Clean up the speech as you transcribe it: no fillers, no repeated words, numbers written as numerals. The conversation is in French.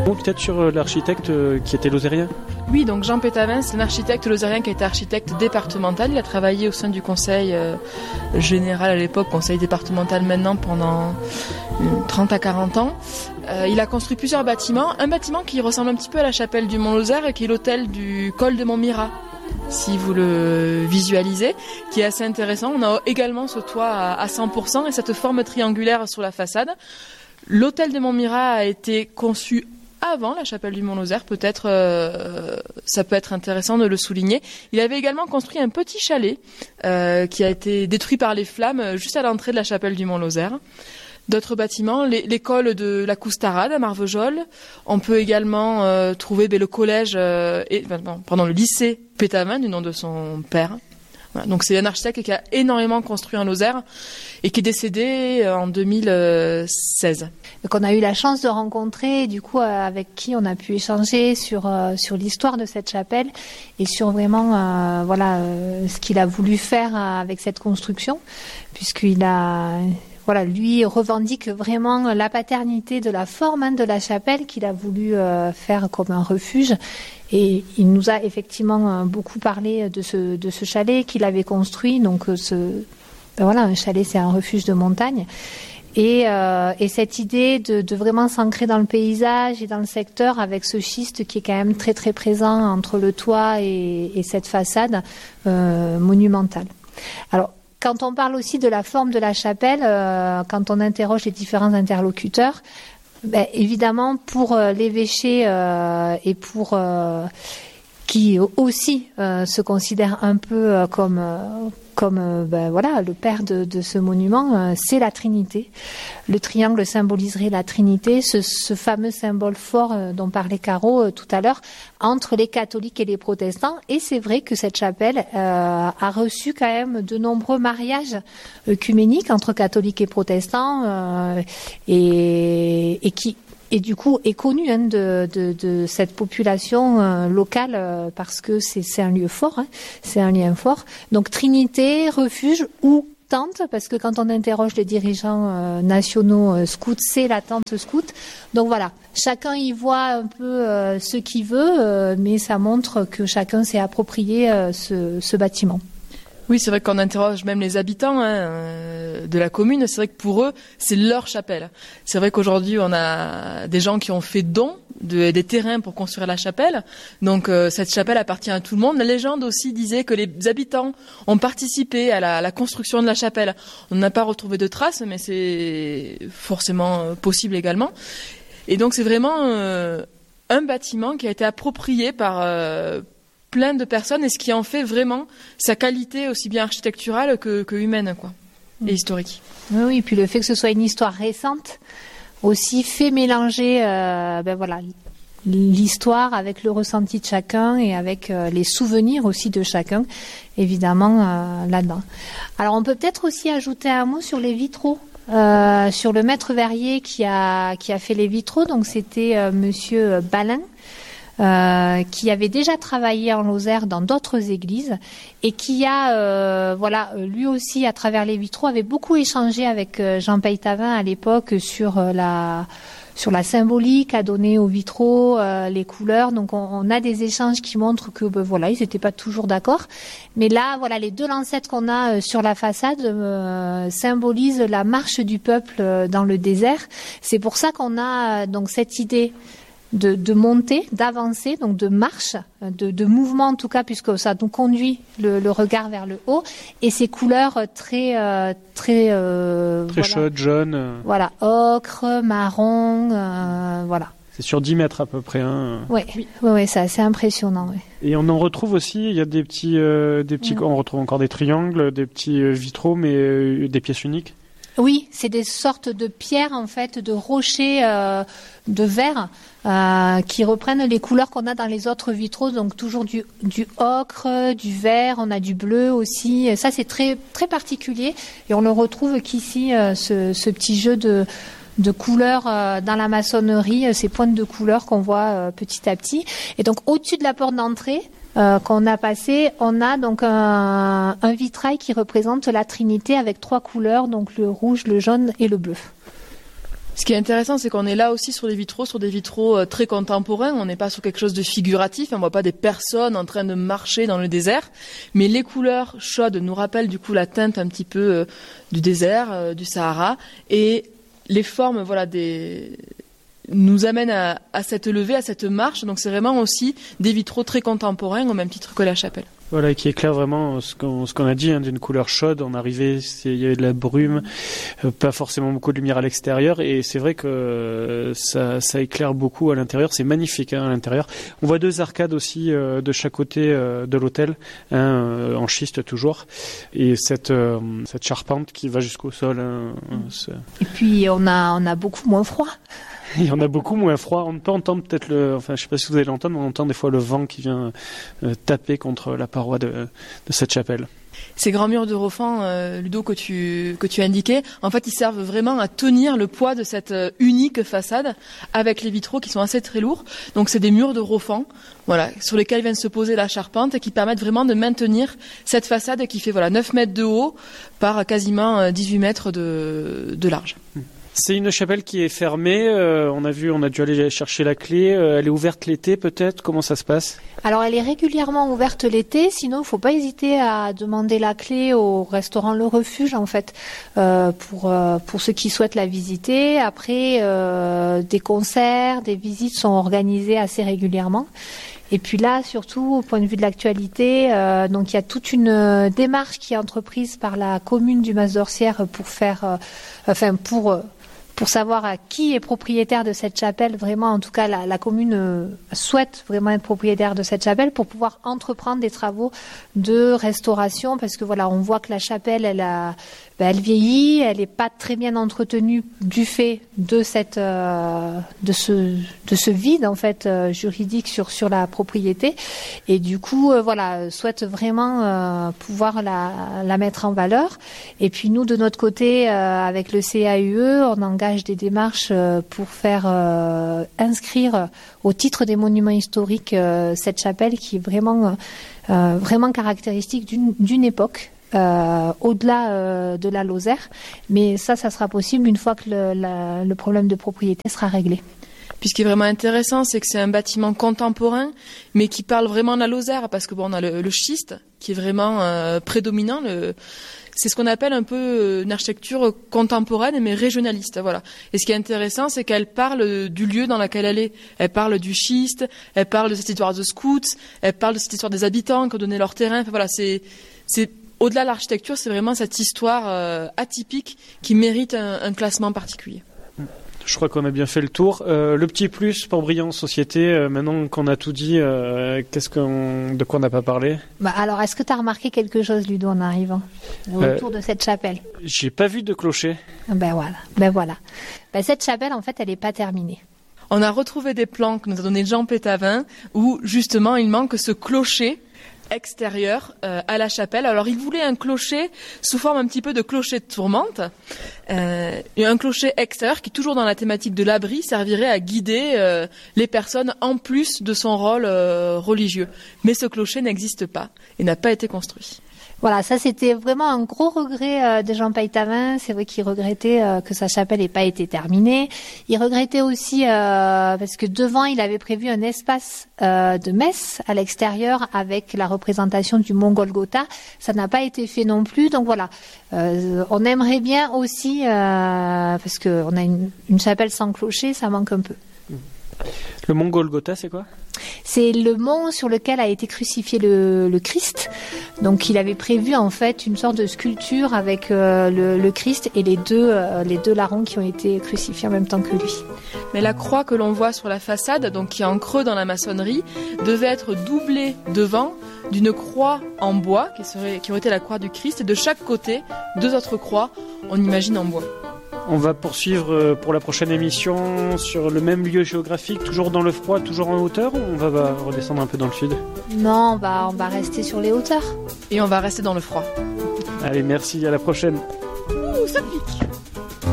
Peut-être sur l'architecte qui était lozérien. Oui, donc Jean Pétavin, c'est un architecte lozérien qui a été architecte départemental. Il a travaillé au sein du conseil général à l'époque, conseil départemental maintenant pendant 30 à 40 ans. Il a construit plusieurs bâtiments. Un bâtiment qui ressemble un petit peu à la chapelle du Mont-Lozère, qui est l'hôtel du col de Montmirail, si vous le visualisez, qui est assez intéressant. On a également ce toit à 100% et cette forme triangulaire sur la façade. L'hôtel de Montmirail a été conçu avant la chapelle du Mont-Lozère, peut-être ça peut être intéressant de le souligner. Il avait également construit un petit chalet qui a été détruit par les flammes juste à l'entrée de la chapelle du Mont-Lozère. D'autres bâtiments, l'école de la Coustarade à Marvejols. On peut également trouver le collège, le lycée Pétavin, du nom de son père. Voilà, donc c'est un architecte qui a énormément construit en Lozère et qui est décédé en 2016. Qu'on a eu la chance de rencontrer, du coup avec qui on a pu échanger sur l'histoire de cette chapelle et sur vraiment ce qu'il a voulu faire avec cette construction, puisqu'il a lui revendique vraiment la paternité de la forme de la chapelle qu'il a voulu faire comme un refuge. Et il nous a effectivement beaucoup parlé de ce chalet qu'il avait construit. Donc un chalet, c'est un refuge de montagne. Et cette idée de vraiment s'ancrer dans le paysage et dans le secteur avec ce schiste qui est quand même très très présent entre le toit et cette façade monumentale. Alors, quand on parle aussi de la forme de la chapelle, quand on interroge les différents interlocuteurs, évidemment pour l'évêché et pour qui aussi se considère un peu comme le père de ce monument, c'est la Trinité. Le triangle symboliserait la Trinité, ce fameux symbole fort dont parlait Caro tout à l'heure, entre les catholiques et les protestants. Et c'est vrai que cette chapelle a reçu quand même de nombreux mariages œcuméniques entre catholiques et protestants et du coup est connue de cette population locale parce que c'est un lieu fort, c'est un lien fort. Donc Trinité, refuge ou tente, parce que quand on interroge les dirigeants nationaux scouts, c'est la tente scout. Donc voilà, chacun y voit un peu ce qu'il veut, mais ça montre que chacun s'est approprié ce bâtiment. Oui, c'est vrai qu'on interroge même les habitants de la commune. C'est vrai que pour eux, c'est leur chapelle. C'est vrai qu'aujourd'hui, on a des gens qui ont fait don des terrains pour construire la chapelle. Donc, cette chapelle appartient à tout le monde. La légende aussi disait que les habitants ont participé à la construction de la chapelle. On n'a pas retrouvé de traces, mais c'est forcément possible également. Et donc, c'est vraiment un bâtiment qui a été approprié par plein de personnes, et ce qui en fait vraiment sa qualité aussi bien architecturale que humaine, et historique. Oui, et puis le fait que ce soit une histoire récente aussi fait mélanger l'histoire avec le ressenti de chacun et avec les souvenirs aussi de chacun, évidemment, là-dedans. Alors on peut peut-être aussi ajouter un mot sur les vitraux. Sur le maître verrier qui a fait les vitraux, donc c'était Monsieur Balin, qui avait déjà travaillé en Lozère dans d'autres églises et qui a, lui aussi, à travers les vitraux, avait beaucoup échangé avec Jean Pétavin à l'époque sur la symbolique à donner aux vitraux, les couleurs. Donc on a des échanges qui montrent que ils n'étaient pas toujours d'accord. Mais là, les deux lancettes qu'on a sur la façade symbolisent la marche du peuple dans le désert. C'est pour ça qu'on a donc cette idée de montée, d'avancer, donc de marche, de mouvement en tout cas, puisque ça nous conduit le regard vers le haut, et ces couleurs très chaudes, jaunes. Voilà, ocre, marron, voilà. C'est sur 10 mètres à peu près. Oui, c'est assez impressionnant. Ouais. Et on en retrouve aussi, il y a des petits, on retrouve encore des triangles, des petits vitraux, mais des pièces uniques. Oui, c'est des sortes de pierres, en fait, de rochers de verre qui reprennent les couleurs qu'on a dans les autres vitraux. Donc toujours du ocre, du vert, on a du bleu aussi. Et ça, c'est très, très particulier. Et on ne retrouve qu'ici, ce petit jeu de couleurs dans la maçonnerie, ces pointes de couleurs qu'on voit petit à petit. Et donc, au-dessus de la porte d'entrée, qu'on a passé, on a donc un vitrail qui représente la Trinité avec 3 couleurs, donc le rouge, le jaune et le bleu. Ce qui est intéressant, c'est qu'on est là aussi sur des vitraux très contemporains. On n'est pas sur quelque chose de figuratif. On voit pas des personnes en train de marcher dans le désert. Mais les couleurs chaudes nous rappellent du coup la teinte un petit peu du désert, du Sahara. Et les formes, nous amènent à cette levée, à cette marche. Donc c'est vraiment aussi des vitraux très contemporains, au même titre que la chapelle. Voilà, qui éclaire vraiment ce qu'on a dit, d'une couleur chaude. On arrivait, il y avait de la brume, pas forcément beaucoup de lumière à l'extérieur, et c'est vrai que ça éclaire beaucoup à l'intérieur. C'est magnifique à l'intérieur. On voit 2 arcades aussi de chaque côté de l'hôtel, en schiste toujours, et cette charpente qui va jusqu'au sol. Et puis on a beaucoup moins froid. Il y en a beaucoup moins froid. On peut entendre peut-être je sais pas si vous allez l'entendre, mais on entend des fois le vent qui vient taper contre la paroi de cette chapelle. Ces grands murs de Roffan, Ludo, que tu indiquais, en fait, ils servent vraiment à tenir le poids de cette unique façade avec les vitraux qui sont assez très lourds. Donc, c'est des murs de Roffan, sur lesquels vient se poser la charpente et qui permettent vraiment de maintenir cette façade qui fait 9 mètres de haut par quasiment 18 mètres de large. C'est une chapelle qui est fermée. On a dû aller chercher la clé. Elle est ouverte l'été, peut-être. Comment ça se passe ? Alors, elle est régulièrement ouverte l'été. Sinon, il ne faut pas hésiter à demander la clé au restaurant Le Refuge, en fait, pour ceux qui souhaitent la visiter. Après, des concerts, des visites sont organisées assez régulièrement. Et puis là, surtout, au point de vue de l'actualité, donc il y a toute une démarche qui est entreprise par la commune du Mas d'Orcières pour savoir qui est propriétaire de cette chapelle. Vraiment, en tout cas, la commune souhaite vraiment être propriétaire de cette chapelle pour pouvoir entreprendre des travaux de restauration, parce que on voit que la chapelle, elle vieillit, elle n'est pas très bien entretenue du fait de ce vide en fait juridique sur la propriété, et du coup souhaite vraiment pouvoir la mettre en valeur. Et puis nous, de notre côté, avec le CAUE, on engage des démarches pour faire inscrire au titre des monuments historiques cette chapelle qui est vraiment caractéristique d'une époque. Au-delà de la Lozère, mais ça sera possible une fois que le problème de propriété sera réglé. Puis ce qui est vraiment intéressant, c'est que c'est un bâtiment contemporain, mais qui parle vraiment de la Lozère, parce que on a le schiste qui est vraiment prédominant. C'est ce qu'on appelle un peu une architecture contemporaine, mais régionaliste. Et ce qui est intéressant, c'est qu'elle parle du lieu dans lequel elle est. Elle parle du schiste, elle parle de cette histoire de scouts, elle parle de cette histoire des habitants qui ont donné leur terrain. C'est au-delà de l'architecture, c'est vraiment cette histoire atypique qui mérite un classement particulier. Je crois qu'on a bien fait le tour. Le petit plus pour Briand Société, maintenant qu'on a tout dit, de quoi on n'a pas parlé ? Alors, est-ce que tu as remarqué quelque chose, Ludo, en arrivant autour de cette chapelle ? J'ai pas vu de clocher. Ben voilà. Cette chapelle, en fait, elle n'est pas terminée. On a retrouvé des plans que nous a donné Jean Pétavin, où justement il manque ce clocher extérieur à la chapelle. Alors il voulait un clocher sous forme un petit peu de clocher de tourmente, et un clocher extérieur qui, toujours dans la thématique de l'abri, servirait à guider les personnes en plus de son rôle religieux. Mais ce clocher n'existe pas et n'a pas été construit. Voilà, ça c'était vraiment un gros regret de Jean Pétavin. C'est vrai qu'il regrettait que sa chapelle n'ait pas été terminée. Il regrettait aussi parce que devant il avait prévu un espace de messe à l'extérieur avec la représentation du Mont Golgotha. Ça n'a pas été fait non plus. Donc voilà, on aimerait bien aussi parce que on a une chapelle sans clocher, ça manque un peu. Le Mont Golgotha, c'est quoi ? C'est le mont sur lequel a été crucifié le Christ. Donc il avait prévu en fait une sorte de sculpture avec le Christ et les deux larrons qui ont été crucifiés en même temps que lui. Mais la croix que l'on voit sur la façade, donc qui est en creux dans la maçonnerie, devait être doublée devant d'une croix en bois qui aurait été la croix du Christ, et de chaque côté 2 autres croix, on imagine en bois. On va poursuivre pour la prochaine émission sur le même lieu géographique, toujours dans le froid, toujours en hauteur, ou on va redescendre un peu dans le sud ? Non, on va rester sur les hauteurs. Et on va rester dans le froid. Allez, merci, à la prochaine. Ouh, ça pique.